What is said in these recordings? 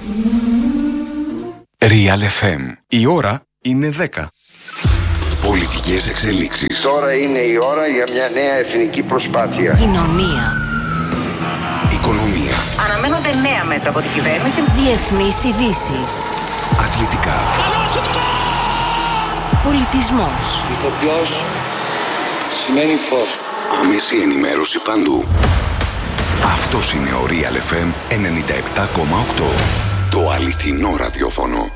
Real FM. Η ώρα είναι 10. Πολιτικές εξελίξεις. Τώρα είναι η ώρα για μια νέα εθνική προσπάθεια. Κοινωνία. Οικονομία. Αναμένονται νέα μέτρα από την κυβέρνηση. Διεθνείς ειδήσεις. Αθλητικά. Πολιτισμός. Ηθοποιός σημαίνει φως. Άμεση ενημέρωση παντού. Αυτός είναι ο Real FM 97,8. Το αληθινό ραδιόφωνο.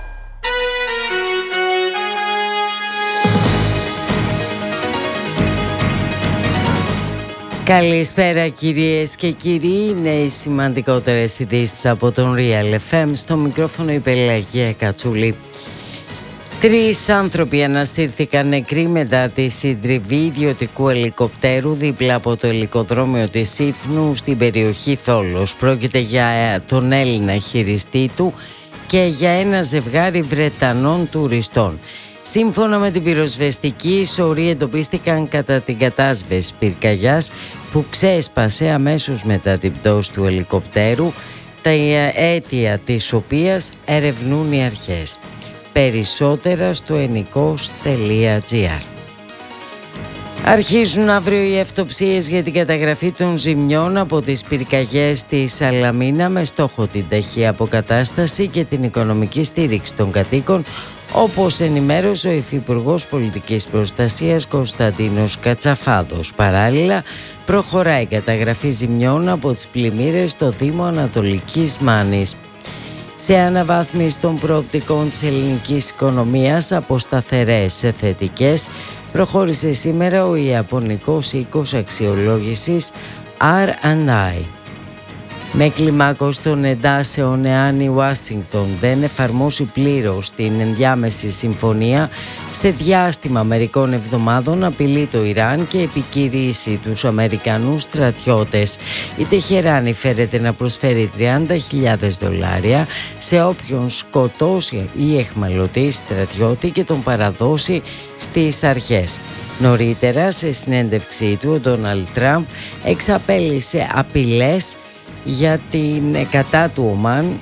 Καλησπέρα κυρίες και κύριοι, είναι οι σημαντικότερες ειδήσεις από τον Real FM. Στο μικρόφωνο η Πελαγία Κατσούλη. 3 άνθρωποι ανασύρθηκαν νεκροί μετά τη συντριβή ιδιωτικού ελικοπτέρου δίπλα από το ελικοδρόμιο της Ήφνου στην περιοχή Θόλος. Πρόκειται για τον Έλληνα χειριστή του και για ένα ζευγάρι Βρετανών τουριστών. Σύμφωνα με την πυροσβεστική, οι σωροί εντοπίστηκαν κατά την κατάσβεση πυρκαγιάς που ξέσπασε αμέσως μετά την πτώση του ελικοπτέρου, τα αίτια της οποίας ερευνούν οι αρχές. Περισσότερα στο ennikos.gr. Αρχίζουν αύριο οι αυτοψίες για την καταγραφή των ζημιών από τις πυρκαγιές στη Σαλαμίνα με στόχο την ταχεία αποκατάσταση και την οικονομική στήριξη των κατοίκων, όπως ενημέρωσε ο Υφυπουργός Πολιτικής Προστασίας Κωνσταντίνος Κατσαφάδος. Παράλληλα, προχωράει η καταγραφή ζημιών από τις πλημμύρες στο Δήμο Ανατολικής Μάνης. Σε αναβάθμιση των προοπτικών της ελληνικής οικονομίας από σταθερές σε θετικές, προχώρησε σήμερα ο Ιαπωνικός οίκος αξιολόγησης R&I. Με κλιμάκωση των εντάσεων, εάν η Ουάσιγκτον δεν εφαρμόσει πλήρως την ενδιάμεση συμφωνία σε διάστημα μερικών εβδομάδων, απειλεί το Ιράν και επικηρύσει τους Αμερικανούς στρατιώτες. Η Τεχεράνη φέρεται να προσφέρει $30.000 σε όποιον σκοτώσει ή εχμαλωτήσει στρατιώτη και τον παραδώσει στις αρχές. Νωρίτερα, σε συνέντευξή του, ο Ντόναλντ Τραμπ εξαπέλυσε απειλές για την κατά του Ομάν,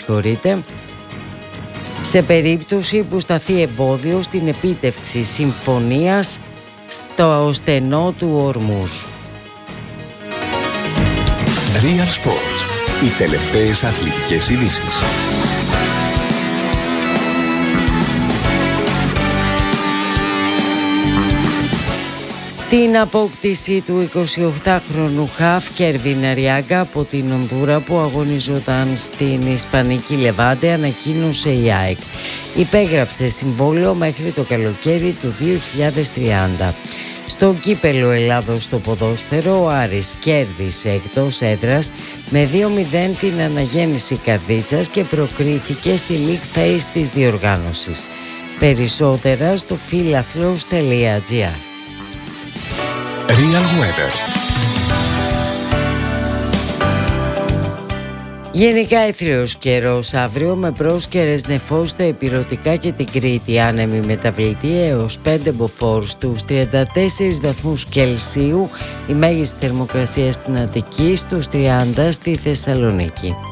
σε περίπτωση που σταθεί εμπόδιο στην επίτευξη συμφωνίας στο στενό του Ορμούζ. Real Sports. Οι τελευταίες αθλητικές ειδήσεις. Την απόκτηση του 28χρονου χαφ Κέρβιν Αριάγκα από την Ονδούρα που αγωνιζόταν στην Ισπανική Λεβάντε ανακοίνωσε η ΑΕΚ. Υπέγραψε συμβόλαιο μέχρι το καλοκαίρι του 2030. Στο κύπελο Ελλάδος στο ποδόσφαιρο, ο Άρης κέρδισε εκτός έδρας με 2-0 την αναγέννηση Καρδίτσας και προκρίθηκε στη League Phase της διοργάνωσης. Περισσότερα στο philathlos.gr. Real Weather. Γενικά αιθραίος καιρός αύριο με πρόσκαιρες νεφώσεις στα Ηπειρωτικά και την Κρήτη, άνεμη μεταβλητή έως 5 μποφόρ στους 34 βαθμούς Κελσίου, η μέγιστη θερμοκρασία στην Αττική στους 30 στη Θεσσαλονίκη.